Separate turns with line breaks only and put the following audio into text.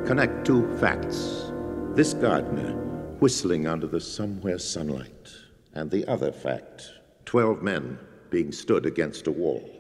Connect two facts. This gardener whistling under the somewhere sunlight, and the other fact, 12 men being stood against a wall.